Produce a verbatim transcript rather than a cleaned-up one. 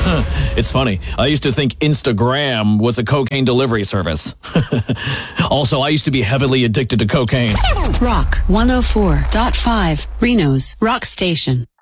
It's funny. I used to think Instagram was a cocaine delivery service. Also, I used to be heavily addicted to cocaine. Rock one oh four point five, Reno's Rock Station.